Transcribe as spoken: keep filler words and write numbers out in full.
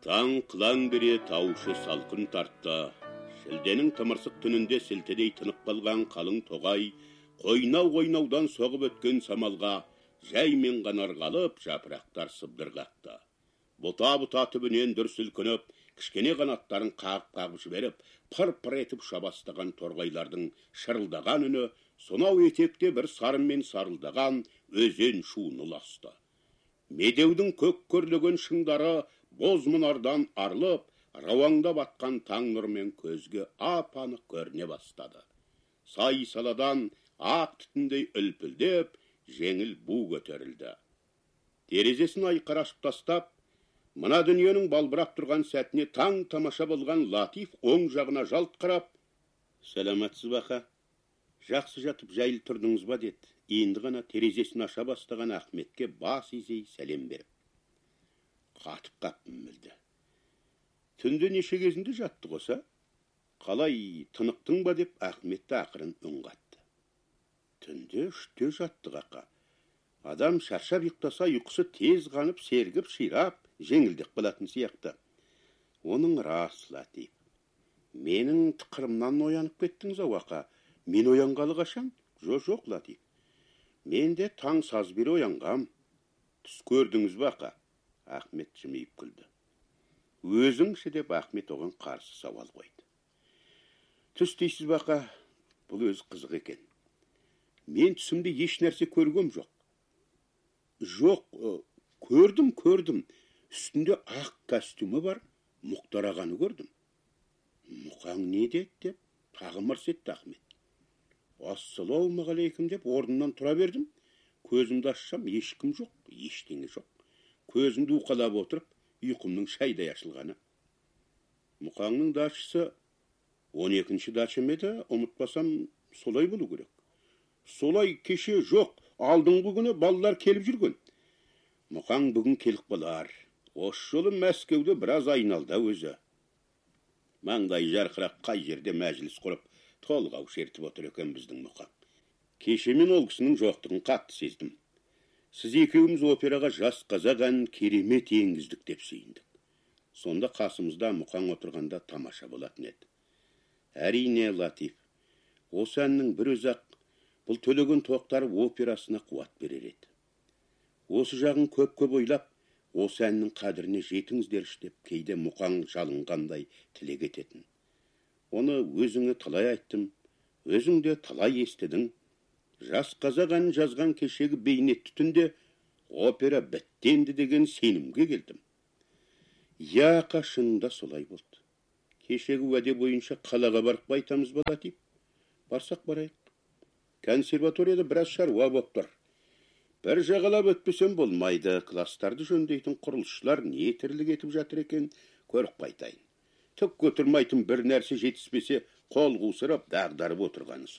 Таң қылаң бере таушы салқын тартты. Шілденің тымырсық түнінде сілтедей тынып қалған қалың тоғай, қойнау-қойнаудан соғып өткен самалға жаймен ғанар қалып, жапырақтар сыбдыр қақты. Бұта-бұта түбінен дүр сілкініп, кішкене қанаттарын қағып-қағып жіберіп, пыр-пыр етіп ұша бастаған торғайлардың шырылдаған үні, сонау етекте бір сарынмен сарылдаған өзен шуын ұласты. Медеудің көк көрлеген шыңдары боз мұнардан арылып, рауаңда батқан таң нұрмен көзге ап-анық көріне бастады. Сай-саладан ақ түтіндей үлпілдеп, жеңіл бу көтерілді. Терезесін айқара ашып тастап, мына дүниенің балбырап тұрған сәтіне таң тамаша болған Латиф оң жағына жалт қарап, «Сәлематсыз бақа, жақсы жатып жайлы тұрдыңыз ба?» деді. Енді ғана терезесін аша бастаған Ахметке бас изей сәлем беріп. Қатып қаппын мүлді. Түнде неше кезінде жатты қоса? Қалай тынықтың ба деп Ахметті ақырын үн қатты. Түнде үште жатты қақа. Адам шаршап ұйықтаса ұйқысы тез қанып, сергіп, ширап, жеңілдік болатын сияқты. Оның рас, Латиф. Менің тықырымнан оянып кеттіңіз ау ақа. Мен оянғалы қашан? Жоқ, жоқ, Латиф. Мен де таң саз бері оянғам. Түс көрдіңіз бе ақа? Ахмет жымиып күлді. Өзіңші деп Ахмет оған қарсы сауал қойды. Түс дейсіз бе ақа? Бұл өзі қызық екен. Мен түсімде еш нәрсе көргем жоқ. Жоқ, көрдім, көрдім. Үстінде ақ костюмі бар, Мұхтар ағаны көрдім. Мұқаң не деді деп тағы мырс етті Ахмет. Ассалаумағалейкум деп орнымнан тұра бердім. Көзімді ашсам, ешкім жоқ, ештеңе жоқ. Көзімді уқалап отырып, ұйқымның шайдай ашылғаны. Мұқаңның дачысы он екінші дача еді, ұмытпасам, солай болу керек. Солай кеше жоқ, алдыңғы күні балалар келіп жүрген. Мұқаң бүгін келіп қалар. Осы жолы Мәскеуде біраз айналды өзі. Маңдай жарқырақ қай жерде мәжіліс құрып, толғау шертіп отыр екен біздің Мұқаң. Кеше мен ол кісінің жоқтығын қатты сездім. Сіз екеуміз операға жас қазақ әнін керемет енгіздік деп сүйіндік. Сонда қасымызда Мұқаң отырғанда тамаша болатын еді. Әрине, Латиф, осы әннің бір өзі-ақ бұл төлеген тоқтар операсына қуат берер еді. Осы жағын көп-көп ойлап, осы әннің қадіріне жетіңіздерші деп кейде Мұқаң жалынғандай тілек ететін. Оны өзіңе талай айттым, өзің де талай естідің. Жас қазақ әнін жазған кешегі бейнетті түнде опера біттенді деген сенімге келдім. Яқа шынында солай болды. Кешегі уәде бойынша қалаға барып байтамыз ба Латиф? Барсақ барайық. Консерваторияда біраз шаруа боп тұр. Бір жағалап өтпесем болмайды. Кластарды жөндейтін құрылысшылар не тірлік етіп жатыр екен, көріп қайтайын. Түк көтірмайтын бір нәрсе жетіспесе, қол қусырып, дағдарып отырғаны